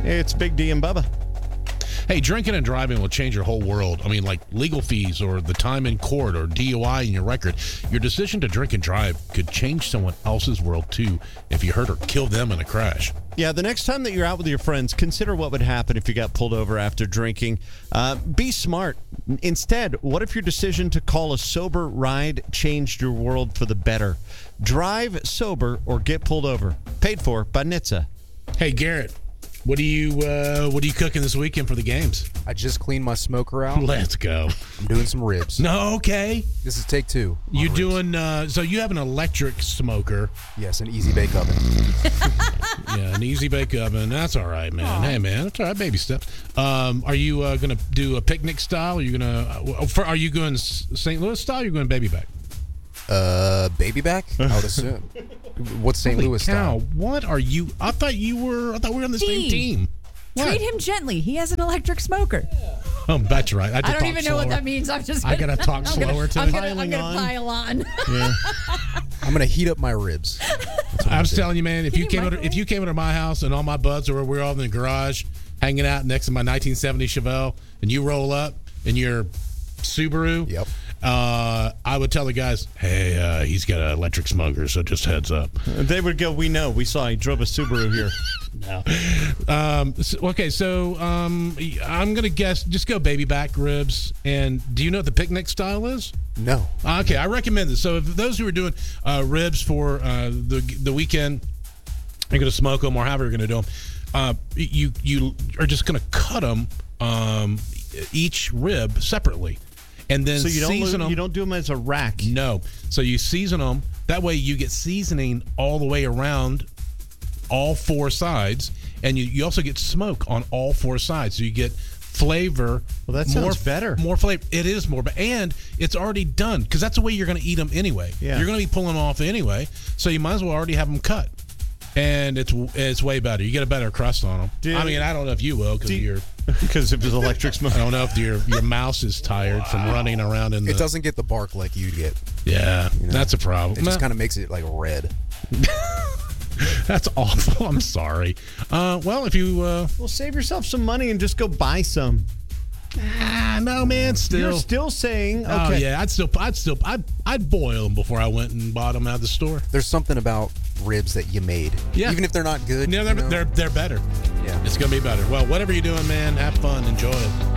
It's Big D and Bubba. Hey, drinking and driving will change your whole world. I mean, like legal fees or the time in court or DUI in your record. Your decision to drink and drive could change someone else's world, too, if you hurt or kill them in a crash. Yeah, the next time that you're out with your friends, consider what would happen if you got pulled over after drinking. Be smart. Instead, what if your decision to call a sober ride changed your world for the better? Drive sober or get pulled over. Paid for by NHTSA. Hey, Garrett, what are you cooking this weekend for the games? I just cleaned my smoker out. Let's go. I'm doing some ribs. No, okay. This is take 2. You ribs. doing, so you have an electric smoker. Yes, an easy bake oven. Yeah, an easy bake oven. That's all right, man. Hey, man, that's all right, baby steps. Are you going to do a picnic style? Are you going St. Louis style or are you going baby back? Baby back? I would assume. What's St. Holy Louis cow, style? what are you? I thought we were on the same team. What? Treat him gently. He has an electric smoker. Oh, that's right. I don't even know what that means. I gotta talk slower to I'm it. gonna pile on. Yeah. I'm going to heat up my ribs. I was telling you, man, if Can you you came microwave? over to my house and all my buds we're all in the garage hanging out next to my 1970 Chevelle, and you roll up in your Subaru, Yep. I would tell the guys, hey, he's got an electric smoker, so just heads up. They would go, we know. We saw he drove a Subaru here. So I'm going to guess, just go baby back ribs. And do you know what the picnic style is? No. Okay, I recommend this. So if those who are doing ribs for the weekend, you're going to smoke them or however you're going to do them, you are just going to cut them, each rib separately. And then So season them. you don't do them as a rack. No. So you season them. That way you get seasoning all the way around all 4 sides. And you also get smoke on all 4 sides. So you get flavor. Well, that sounds better. More flavor. It is more. And it's already done because that's the way you're going to eat them anyway. Yeah. You're going to be pulling them off anyway. So you might as well already have them cut. And it's way better. You get a better crust on them. I mean, I don't know if you will Because it was electric smoke. I don't know if your mouse is tired from running around in the... It doesn't get the bark like you get. Yeah, that's a problem. It just kind of makes it like red. That's awful. I'm sorry. Well, if you... Well, save yourself some money and just go buy some. no, man, still... You're still saying, okay. Oh, yeah, I'd boil them before I went and bought them out of the store. There's something about ribs that you made. Yeah. Even if they're not good. Yeah, they're better. Yeah. It's going to be better. Well, whatever you're doing, man, have fun. Enjoy it.